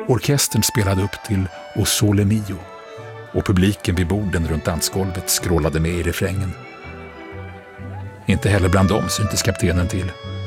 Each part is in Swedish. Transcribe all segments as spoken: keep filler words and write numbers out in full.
Orkestern spelade upp till O Sole Mio och publiken vid borden runt dansgolvet skrålade med i refrängen. Inte heller bland dem syntes kaptenen till.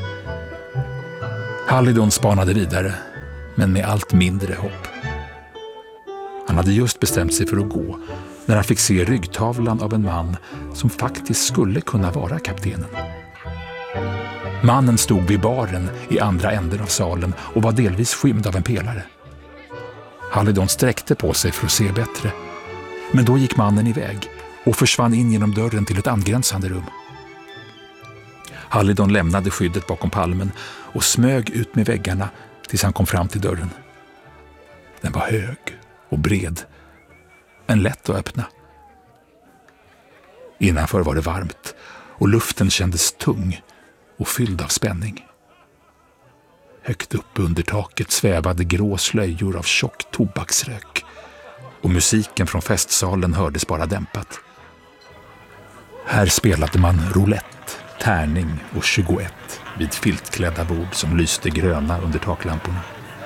Hallidon spanade vidare, men med allt mindre hopp. Han hade just bestämt sig för att gå när han fick se ryggtavlan av en man som faktiskt skulle kunna vara kaptenen. Mannen stod vid baren i andra änden av salen och var delvis skymd av en pelare. Hallidon sträckte på sig för att se bättre, men då gick mannen iväg och försvann in genom dörren till ett angränsande rum. Hallidon lämnade skyddet bakom palmen och smög ut med väggarna tills han kom fram till dörren. Den var hög och bred, en lätt att öppna. Innanför var det varmt och luften kändes tung och fylld av spänning. Högt upp under taket svävade grå slöjor av tjock tobaksrök och musiken från festsalen hördes bara dämpat. Här spelade man roulette, tärning och tjugoett vid filtklädda bord som lyste gröna under taklamporna.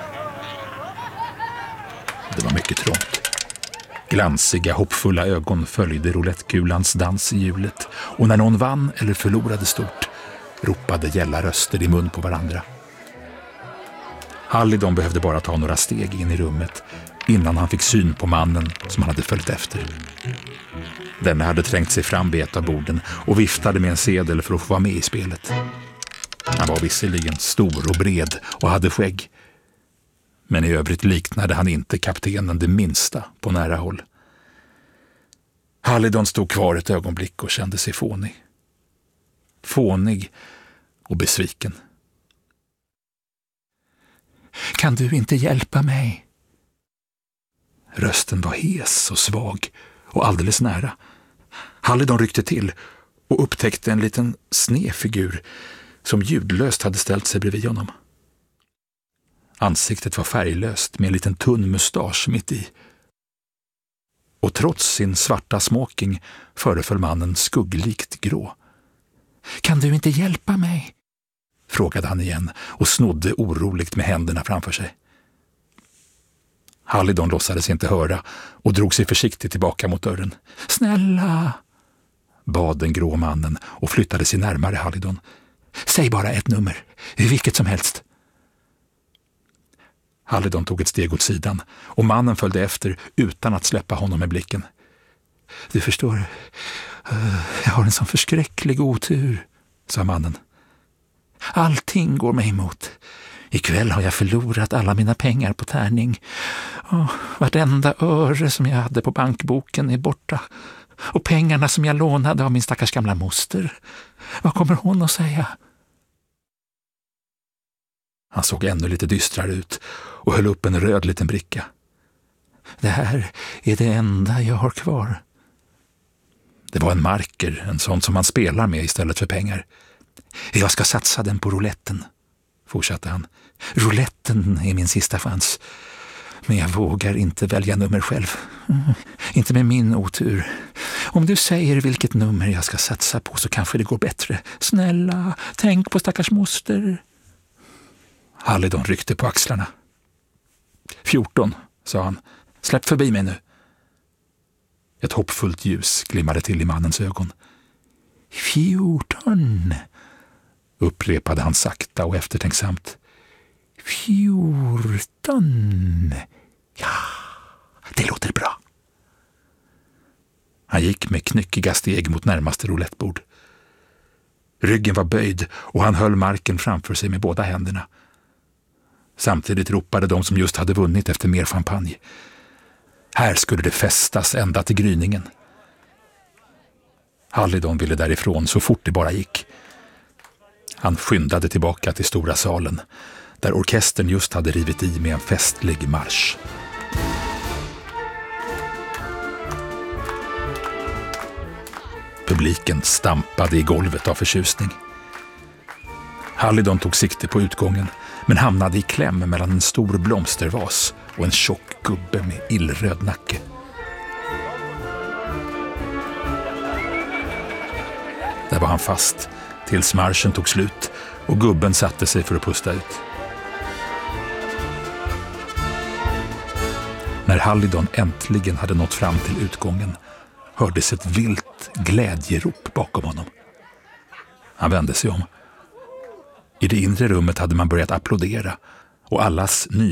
Det var mycket trångt. Glansiga, hoppfulla ögon följde roulettekulans dans i hjulet och när någon vann eller förlorade stort ropade gälla röster i mun på varandra. Hallidon behövde bara ta några steg in i rummet innan han fick syn på mannen som han hade följt efter. Denne hade trängt sig fram vid ett av borden och viftade med en sedel för att få vara med i spelet. Han var visserligen stor och bred och hade skägg, men i övrigt liknade han inte kaptenen det minsta på nära håll. Hallidon stod kvar ett ögonblick och kände sig fånig. Fånig och besviken. Kan du inte hjälpa mig? Rösten var hes och svag och alldeles nära. Hallidon ryckte till och upptäckte en liten snedfigur som ljudlöst hade ställt sig bredvid honom. Ansiktet var färglöst med en liten tunn mustasch mitt i. Och trots sin svarta smoking föreföll mannen skugglikt grå. Kan du inte hjälpa mig? Frågade han igen och snodde oroligt med händerna framför sig. Hallidon låtsades inte höra och drog sig försiktigt tillbaka mot dörren. Snälla, bad den grå mannen och flyttade sig närmare Hallidon. Säg bara ett nummer, vilket som helst. Hallidon tog ett steg åt sidan och mannen följde efter utan att släppa honom med blicken. Du förstår, jag har en sån förskräcklig otur, sa mannen. Allting går mig emot. Ikväll har jag förlorat alla mina pengar på tärning. Och vartenda öre som jag hade på bankboken är borta. Och pengarna som jag lånade av min stackars gamla moster. Vad kommer hon att säga? Han såg ännu lite dystrare ut och höll upp en röd liten bricka. Det här är det enda jag har kvar. Det var en marker, en sån som man spelar med istället för pengar. Jag ska satsa den på rouletten, fortsatte han. Rouletten är min sista chans. Men jag vågar inte välja nummer själv. Mm, inte med min otur. Om du säger vilket nummer jag ska satsa på så kanske det går bättre. Snälla, tänk på stackars moster. Hallidon ryckte på axlarna. fjorton, sa han. Släpp förbi mig nu. Ett hoppfullt ljus glimmade till i mannens ögon. fjorton, upprepade han sakta och eftertänksamt. fjorton. Ja, det låter bra. Han gick med knyckiga steg mot närmaste roulettebord. Ryggen var böjd och han höll marken framför sig med båda händerna. Samtidigt ropade de som just hade vunnit efter mer champagne. Här skulle det festas ända till gryningen. Hallidon ville därifrån så fort det bara gick. Han skyndade tillbaka till stora salen, där orkestern just hade rivit i med en festlig marsch. Publiken stampade i golvet av förtjusning. Hallidon tog sikte på utgången, men hamnade i kläm mellan en stor blomstervas och en tjock gubbe med illröd nacke. Där var han fast tills marschen tog slut och gubben satte sig för att pusta ut. När Hallidon äntligen hade nått fram till utgången hördes ett vilt glädjerop bakom honom. Han vände sig om. I det inre rummet hade man börjat applådera och allas ny